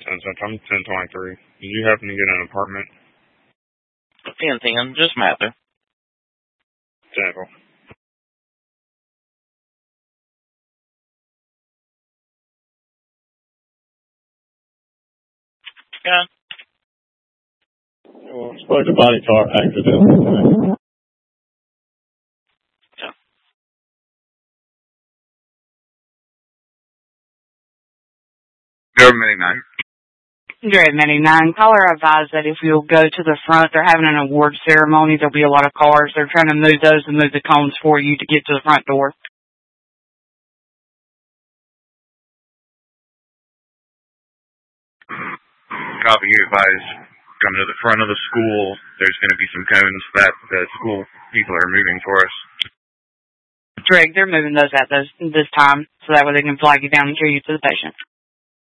Since I'm 1023. Did you happen to get an apartment? 1010, just Mather. Jackal. Yeah. Well, I spoke to body car accident. Yeah. Government 9. You're at 99. Caller advised that if you'll go to the front, they're having an award ceremony. There'll be a lot of cars. They're trying to move those and move the cones for you to get to the front door. Copy, you advise. Coming to the front of the school, there's going to be some cones that the school people are moving for us. Drake, they're moving those at this time, so that way they can flag you down and carry you to the patient.